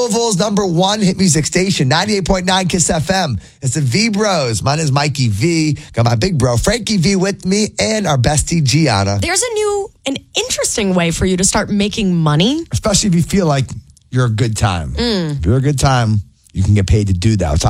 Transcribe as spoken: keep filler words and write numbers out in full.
Louisville's number one hit music station, ninety-eight point nine Kiss F M. It's the V Bros. My name is Mikey V. Got my big bro, Frankie V, with me, and our bestie, Gianna. There's a new, an interesting way for you to start making money. Especially if you feel like you're a good time. Mm. If you're a good time, you can get paid to do that. We'll talk